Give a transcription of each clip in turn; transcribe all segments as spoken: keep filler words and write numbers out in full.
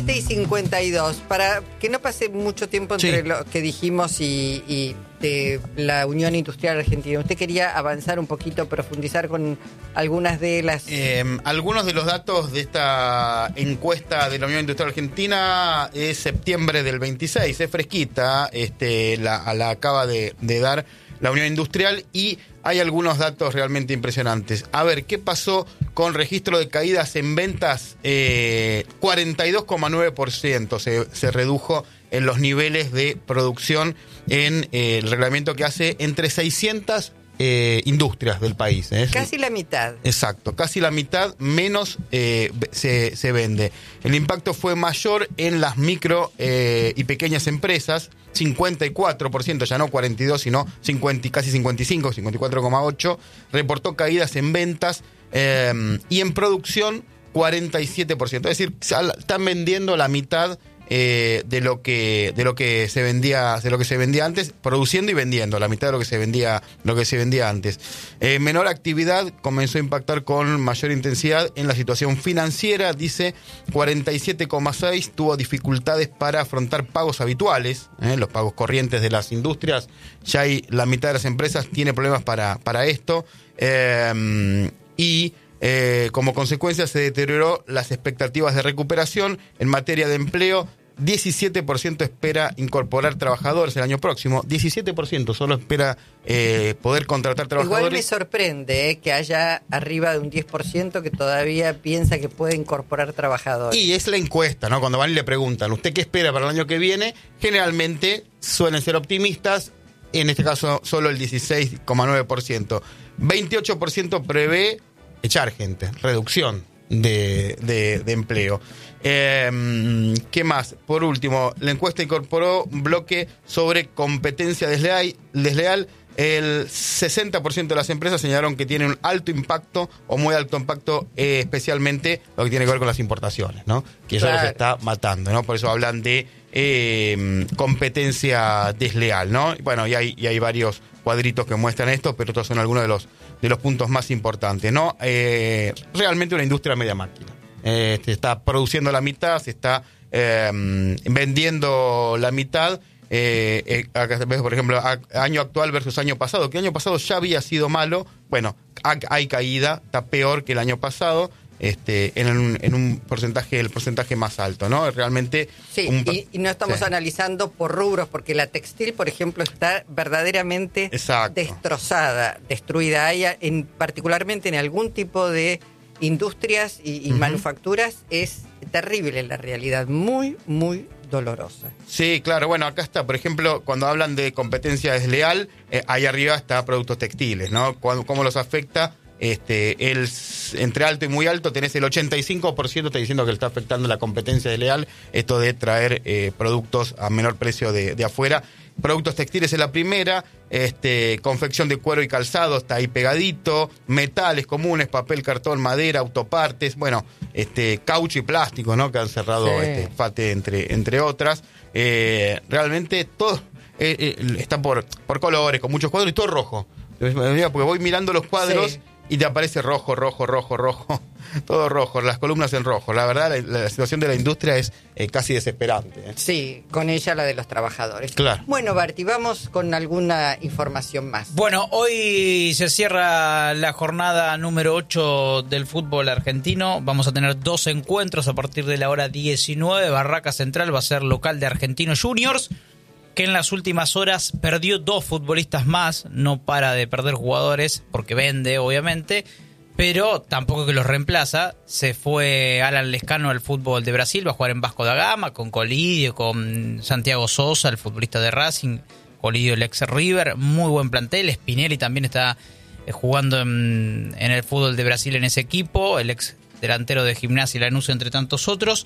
siete y cincuenta y dos. Para que no pase mucho tiempo entre sí. lo que dijimos y, y de la Unión Industrial Argentina, ¿usted quería avanzar un poquito, profundizar con algunas de las...? Eh, algunos de los datos de esta encuesta de la Unión Industrial Argentina es septiembre del veintiséis, es fresquita, este, la, la acaba de, de dar la Unión Industrial, y hay algunos datos realmente impresionantes. A ver, ¿qué pasó con registro de caídas en ventas? Eh, cuarenta y dos coma nueve por ciento se, se redujo en los niveles de producción en eh, el reglamento que hace entre seiscientas eh, industrias del país. ¿eh? Casi la mitad. Exacto, casi la mitad menos eh, se, se vende. El impacto fue mayor en las micro eh, y pequeñas empresas, cincuenta y cuatro por ciento, ya no cuarenta y dos, sino cincuenta, casi cincuenta y cinco, cincuenta y cuatro coma ocho, reportó caídas en ventas eh, y en producción cuarenta y siete por ciento. Es decir, están vendiendo la mitad eh, de lo que de lo que se vendía de lo que se vendía antes, produciendo y vendiendo la mitad de lo que se vendía lo que se vendía antes. Eh, menor actividad comenzó a impactar con mayor intensidad en la situación financiera, dice cuarenta y siete coma seis, tuvo dificultades para afrontar pagos habituales, eh, los pagos corrientes de las industrias. Ya hay la mitad de las empresas tiene problemas para para esto eh, y Eh, como consecuencia se deterioró las expectativas de recuperación en materia de empleo. diecisiete por ciento espera incorporar trabajadores el año próximo. diecisiete por ciento solo espera eh, poder contratar trabajadores. Igual me sorprende eh, que haya arriba de un diez por ciento que todavía piensa que puede incorporar trabajadores. Y es la encuesta, ¿no? Cuando van y le preguntan, ¿usted qué espera para el año que viene? Generalmente suelen ser optimistas. En este caso solo el dieciséis coma nueve por ciento. veintiocho por ciento prevé echar gente, reducción de, de, de empleo. Eh, ¿Qué más? Por último, la encuesta incorporó un bloque sobre competencia desleal. desleal. El sesenta por ciento de las empresas señalaron que tienen un alto impacto o muy alto impacto, eh, especialmente lo que tiene que ver con las importaciones, ¿no? Que eso claro. los está matando, ¿no? Por eso hablan de eh, competencia desleal, ¿no? Bueno, y hay, y hay varios cuadritos que muestran esto, pero estos son algunos de los de los puntos más importantes, ¿no? Eh, realmente una industria media máquina. Eh, se está produciendo la mitad, se está eh, vendiendo la mitad. Eh, eh, acá ves, por ejemplo, a, año actual versus año pasado, que el año pasado ya había sido malo. Bueno, ha, hay caída, está peor que el año pasado. Este, en un, en un porcentaje, el porcentaje más alto, ¿no? Realmente. Sí, un, y, y no estamos sí. analizando por rubros, porque la textil, por ejemplo, está verdaderamente Exacto. destrozada, destruida. Hay, en, particularmente en algún tipo de industrias y, y uh-huh. manufacturas, es terrible la realidad, muy, muy dolorosa. Sí, claro, bueno, acá está, por ejemplo, cuando hablan de competencia desleal, eh, ahí arriba está productos textiles, ¿no? Cuando, ¿Cómo los afecta? Este, el, entre alto y muy alto tenés el ochenta y cinco por ciento está diciendo que le está afectando la competencia desleal, esto de traer eh, productos a menor precio de, de afuera. Productos textiles es la primera, este, confección de cuero y calzado está ahí pegadito, metales comunes, papel, cartón, madera, autopartes, bueno, este, caucho y plástico, ¿no? Que han cerrado sí. este, FATE entre, entre otras. Eh, realmente todo eh, eh, está por, por colores, con muchos cuadros y todo rojo. Porque voy mirando los cuadros sí. y te aparece rojo, rojo, rojo, rojo, todo rojo, las columnas en rojo. La verdad, la, la situación de la industria es eh, casi desesperante. ¿eh? Sí, con ella la de los trabajadores. Claro. Bueno, Barty, vamos con alguna información más. Bueno, hoy se cierra la jornada número ocho del fútbol argentino. Vamos a tener dos encuentros a partir de la hora diecinueve. Barraca Central va a ser local de Argentinos Juniors, que en las últimas horas perdió dos futbolistas más, no para de perder jugadores, porque vende, obviamente, pero tampoco que los reemplaza. Se fue Alan Lescano al fútbol de Brasil, va a jugar en Vasco da Gama, con Colidio, con Santiago Sosa, el futbolista de Racing, Colidio el ex River, muy buen plantel. Spinelli también está jugando en, en el fútbol de Brasil en ese equipo, el ex delantero de Gimnasia y Lanús, entre tantos otros,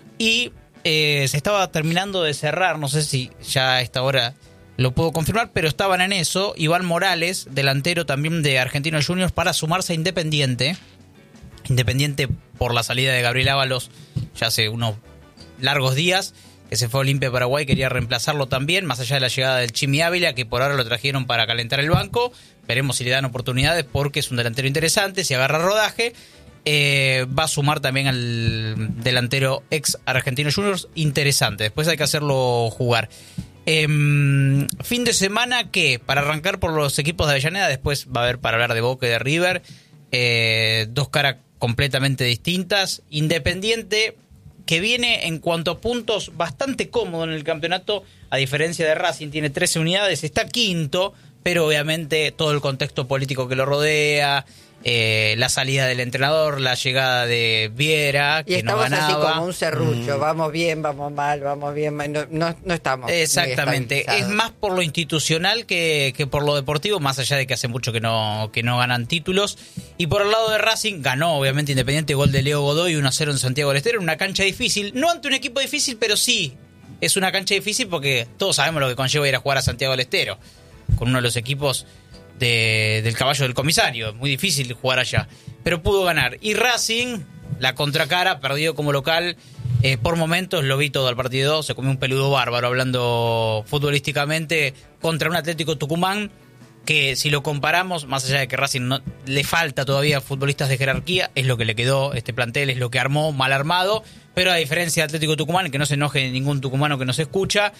y Eh, se estaba terminando de cerrar, no sé si ya a esta hora lo puedo confirmar, pero estaban en eso. Iván Morales, delantero también de Argentinos Juniors, para sumarse a Independiente. Independiente por la salida de Gabriel Ábalos ya hace unos largos días, que se fue a Olimpia Paraguay, quería reemplazarlo también, más allá de la llegada del Chimi Ávila, que por ahora lo trajeron para calentar el banco. Veremos si le dan oportunidades, porque es un delantero interesante, si agarra rodaje. Eh, va a sumar también al delantero ex Argentinos Juniors. Interesante, después hay que hacerlo jugar. Eh, fin de semana que, para arrancar por los equipos de Avellaneda, después va a haber para hablar de Boca y de River, eh, dos caras completamente distintas. Independiente, que viene en cuanto a puntos bastante cómodo en el campeonato, a diferencia de Racing, tiene trece unidades, está quinto, pero obviamente todo el contexto político que lo rodea, eh, la salida del entrenador, la llegada de Viera, que y estamos no ganaba. así como un serrucho, mm. vamos bien, vamos mal, vamos bien, no, no, no estamos. Exactamente, es más por lo institucional que, que por lo deportivo, más allá de que hace mucho que no, que no ganan títulos. Y por el lado de Racing, ganó obviamente Independiente, gol de Leo Godoy, uno a cero en Santiago del Estero, en una cancha difícil, no ante un equipo difícil, pero sí es una cancha difícil porque todos sabemos lo que conlleva ir a jugar a Santiago del Estero, con uno de los equipos de, del caballo del comisario, muy difícil jugar allá, pero pudo ganar. Y Racing, la contracara, perdió como local, eh, por momentos lo vi todo el partido, se comió un peludo bárbaro hablando futbolísticamente contra un Atlético Tucumán que, si lo comparamos, más allá de que Racing no, le falta todavía futbolistas de jerarquía, es lo que le quedó este plantel, es lo que armó, mal armado, pero a diferencia de Atlético Tucumán, que no se enoje ningún tucumano que nos escucha,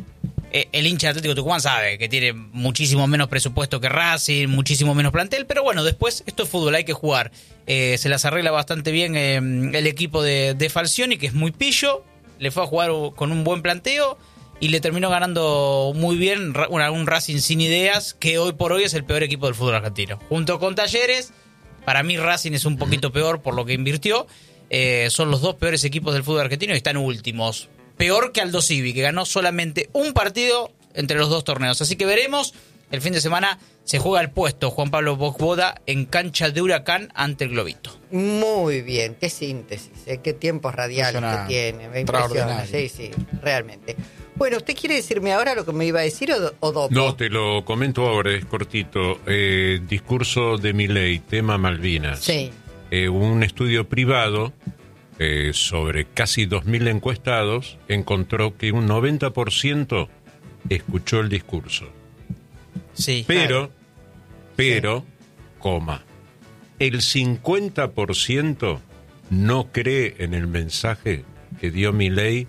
el hincha de Atlético Tucumán sabe que tiene muchísimo menos presupuesto que Racing, muchísimo menos plantel, pero bueno, después esto es fútbol, hay que jugar. Eh, se las arregla bastante bien eh, el equipo de, de Falcioni, que es muy pillo, le fue a jugar con un buen planteo y le terminó ganando muy bien un, un Racing sin ideas, que hoy por hoy es el peor equipo del fútbol argentino. Junto con Talleres, para mí Racing es un poquito peor por lo que invirtió, eh, son los dos peores equipos del fútbol argentino y están últimos. Peor que Aldo Civi, que ganó solamente un partido entre los dos torneos. Así que veremos, el fin de semana se juega el puesto Juan Pablo Bocboda en cancha de Huracán ante el Globito. Muy bien, qué síntesis, ¿eh? Qué tiempos radiales que tiene, me impresiona. Sí, sí, realmente. Bueno, ¿usted quiere decirme ahora lo que me iba a decir o, o Dopo? No, te lo comento ahora, es cortito. Eh, discurso de Milei, tema Malvinas. Sí. Eh, un estudio privado Eh, sobre casi dos mil encuestados, encontró que un noventa por ciento escuchó el discurso. Sí. Pero, claro. pero, sí. coma, el cincuenta por ciento no cree en el mensaje que dio Milei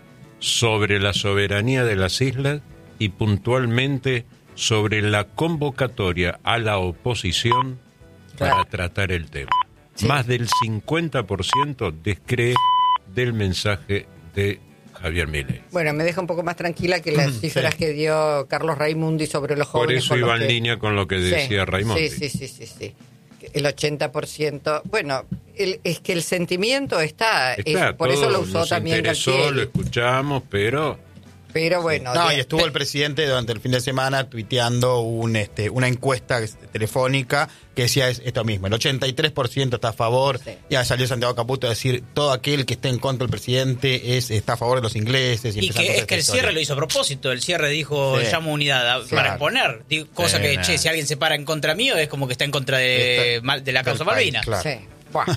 sobre la soberanía de las islas y puntualmente sobre la convocatoria a la oposición claro. para tratar el tema. Sí. Más del cincuenta por ciento descree del mensaje de Javier Milei. Bueno, me deja un poco más tranquila que las cifras sí. que dio Carlos Raimundi sobre los jóvenes. Por eso iba en que... línea con lo que decía sí, Raimundi. Sí, sí, sí, sí, sí. El ochenta por ciento. Bueno, el, es que el sentimiento está. está es, por eso lo usó nos también interesó, Galtieri. Lo escuchamos, pero... Pero bueno. No, de, y estuvo de, el presidente durante el fin de semana tuiteando un, este, una encuesta telefónica que decía esto mismo. El ochenta y tres por ciento está a favor. Sí. Ya salió Santiago Caputo a decir todo aquel que esté en contra del presidente es está a favor de los ingleses. Y, y que es que el historia. Cierre lo hizo a propósito. El cierre dijo, sí. llamo unidad sí, para exponer. Digo, cosa sí, que, nada. che, si alguien se para en contra mío es como que está en contra de, está, de la causa Malvinas. Claro. Sí. Bueno.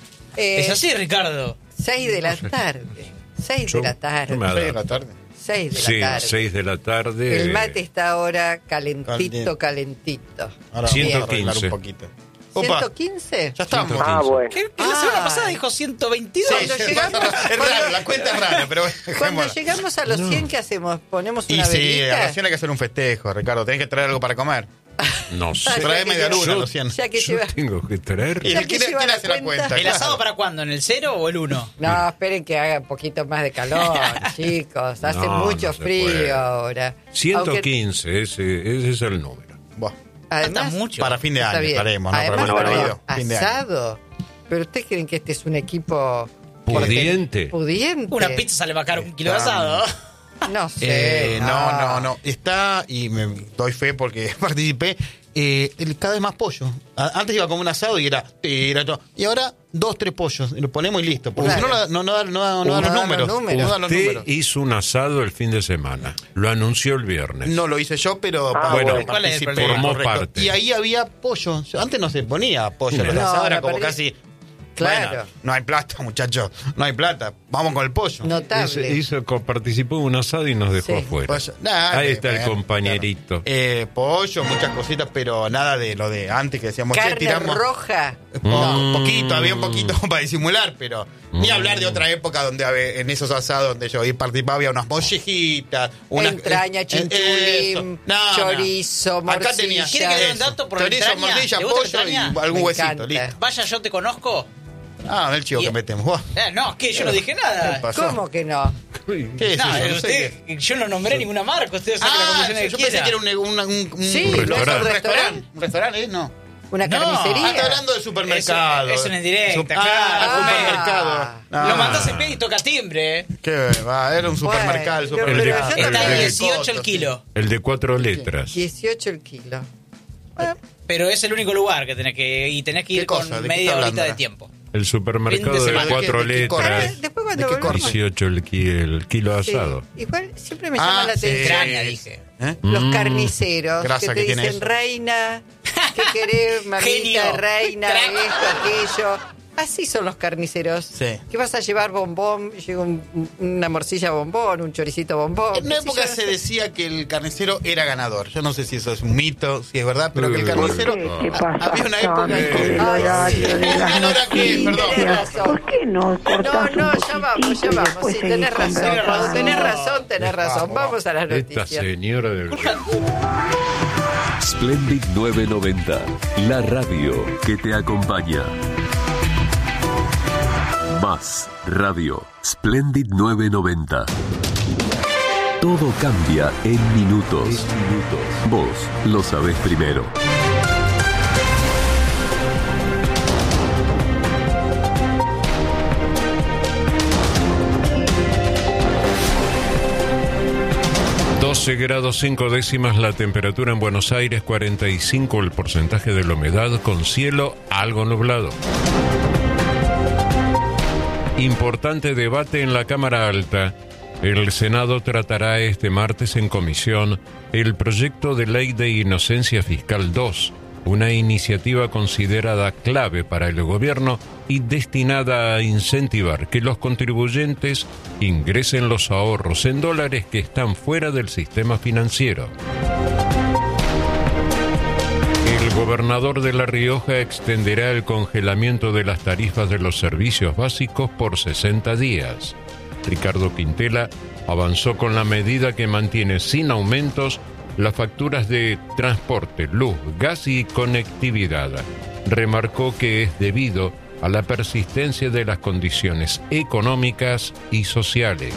eh, es así, Ricardo. Seis de la tarde. Seis de la tarde. Seis de la tarde. Seis de la sí, tarde. seis de la tarde. El mate está ahora calentito, calentito. Ahora ciento vamos a quince. Un poquito. ¿ciento quince? Ya estamos. ciento quince. Ah, bueno. ¿Qué, qué ah. la semana pasada dijo ciento veintidós? Sí, Cuando sí, llegamos, es raro, la cuenta es rara, pero cuando llegamos a los cien, ¿qué hacemos? ¿Ponemos y una sí, velita? a los cien hay que hacer un festejo, Ricardo. Tenés que traer algo para comer. No sé. Trae media luna a yo, los cien. Ya que yo lleva... tengo que traer. ¿Y Ya el que quién lleva quién la hace la cuenta. cuenta? ¿El Claro. asado para cuándo? ¿En el cero o el uno? No, esperen que haga un poquito más de calor, chicos. Hace No, mucho no se frío puede. ahora. ciento quince, Aunque, ese, ese es el número. Buah. además, Falta mucho. Para fin de está año bien. estaremos, ¿no? Además, Para el perdón, partido, fin de año. asado. Pero ustedes creen que este es un equipo... Pudiente. Pudiente. Una pizza sale más caro que un kilo de Está- asado. No sé. Eh, no, no, no. Está, y me doy fe porque participé, eh, el- cada vez más pollo. A- Antes iba como un asado y era tira todo. Y ahora dos, tres pollos. Lo ponemos y listo. Porque Claro. si no, no, no, da- no, da- no da No los da números. los números. No da los Usted números. hizo un asado el fin de semana. Lo anunció el viernes. No lo hice yo, pero Ah, bueno. participé. ¿Cuál es el problema? Formó Correcto. parte. Y ahí había pollo. Antes no se ponía pollo. No. Los asados No, era me como parece- casi Claro. Bueno, no hay plata, muchachos. No hay plata. Vamos con el pollo. Notable. Hizo, hizo- participó en un asado y nos dejó Sí. afuera. Pollo. Nah, Ahí eh, está el eh, compañerito. claro. Eh, pollo, muchas cositas, pero nada de lo de antes que decíamos. che, Carne tiramos. roja. No, Mm. poquito, había un poquito para disimular, pero ni Mm. hablar de otra época donde había- en esos asados donde yo participaba había unas mollejitas, unas Entraña, eh, chinchulín, eso. No, no. chorizo, Acá tenía morcilla. ¿Quiere que dé un eso. dato por Chorizo, entraña? morcilla, ¿Le gusta pollo y entraña? algún Me huesito, encanta. listo. Vaya, yo te conozco. Ah, el chivo Y- que metemos. Buah, Eh, no, que yo no dije ¿qué nada. pasó? ¿Cómo que no? ¿Qué es No, eso? No sé usted- qué. yo no nombré ninguna marca, ustedes sacan la Ah, conclusión yo, que yo pensé quiera. que era un, un, un, un- Sí, un no es un restaurante. restaurante. ¿Un restaurante? ¿eh? No. ¿Una No. carnicería? Ah, está hablando de supermercado. Es- es una indirecta, Sup- claro, Ah, comer. supermercado. Lo Ah. mandás en pie y toca timbre. eh. ¿Qué va? Era un supermercado. el Bueno, supermercado. pero yo Está también. a dieciocho el Coto, kilo. El de cuatro letras. dieciocho el kilo. Pero es el único lugar que tenés que y tenés que ¿Qué ir cosa? con ¿De qué media está horita hablando de ahora? tiempo. El supermercado Fin de de semana. cuatro ¿De qué- de qué corte? letras. Ah, después cuando ¿De qué volvamos- corte? dieciocho el, ki- el kilo Sí. asado. Igual siempre me Ah, llama la sí. atención. Entraña, dije. ¿Eh? Los Mm. carniceros Grasa que te que tiene dicen, eso. reina, ¿qué querés, mamita, Genio. reina, Crack. esto, aquello? Así son los carniceros. Sí. ¿Qué vas a llevar bombón? Llega un- una morcilla bombón, un choricito bombón. En una qué sé época yo, se no sé. decía que el carnicero era ganador. Yo no sé si eso es un mito, si es verdad, pero que el Eh, carnicero. ¿por ¿Qué pasa? Había una época en que. El horario de las ¿En hora qué? Perdón. noticias. Perdón. ¿Por qué no No, cortás no, un ya vamos, ya poquitito y vamos. después Sí, seguís tenés razón, conversando? tenés razón, tenés razón. Vamos a las Esta noticias. señora del... Splendid novecientos noventa, la radio que te acompaña. Más radio, Splendid novecientos noventa. Todo cambia en minutos. Vos lo sabés primero. doce grados cinco décimas la temperatura en Buenos Aires, cuarenta y cinco el porcentaje de la humedad, con cielo algo nublado. Importante debate en la Cámara Alta. El Senado tratará este martes en comisión el proyecto de ley de inocencia fiscal dos, una iniciativa considerada clave para el gobierno y destinada a incentivar que los contribuyentes ingresen los ahorros en dólares que están fuera del sistema financiero. El gobernador de La Rioja extenderá el congelamiento de las tarifas de los servicios básicos por sesenta días. Ricardo Quintela avanzó con la medida que mantiene sin aumentos las facturas de transporte, luz, gas y conectividad. Remarcó que es debido a la persistencia de las condiciones económicas y sociales.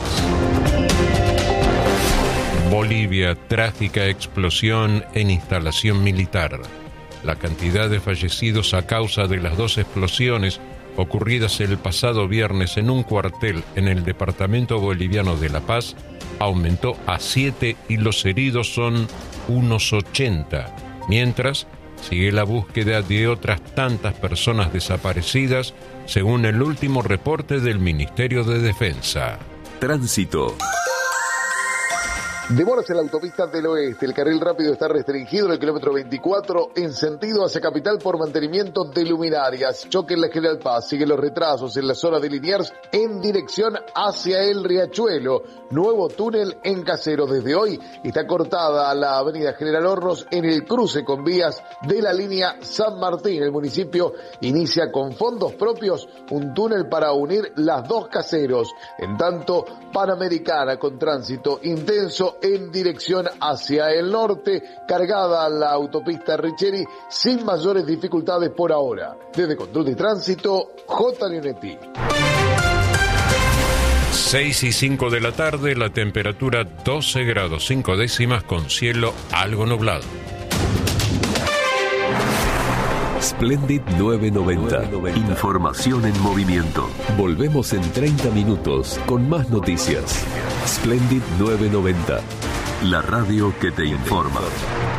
Bolivia, trágica explosión en instalación militar. La cantidad de fallecidos a causa de las dos explosiones ocurridas el pasado viernes en un cuartel en el departamento boliviano de La Paz aumentó a siete y los heridos son unos ochenta, mientras sigue la búsqueda de otras tantas personas desaparecidas, según el último reporte del Ministerio de Defensa. Tránsito. Demoras en la autopista del oeste. El carril rápido está restringido en el kilómetro veinticuatro en sentido hacia capital por mantenimiento de luminarias. Choque en la General Paz. Siguen los retrasos en la zona de Liniers en dirección hacia el Riachuelo. Nuevo túnel en Caseros. Desde hoy está cortada la avenida General Hornos en el cruce con vías de la línea San Martín. El municipio inicia con fondos propios un túnel para unir las dos Caseros. En tanto, Panamericana con tránsito intenso en dirección hacia el norte, cargada la autopista Richeri sin mayores dificultades por ahora. Desde Control de Tránsito, J. Leonetti. seis y cinco de la tarde, la temperatura doce grados cinco décimas con cielo algo nublado. Splendid novecientos noventa. Información en movimiento. Volvemos en treinta minutos con más noticias. Splendid novecientos noventa. La radio que te informa.